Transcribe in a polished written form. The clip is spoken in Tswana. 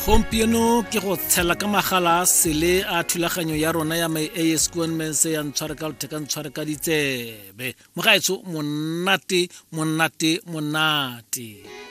Gompieno ke go tshela ka magala sele a thulaganyo ya rona ya mai AS Mense ya ntshware ka letheka ntshware ka ditsebe mogaetso monate.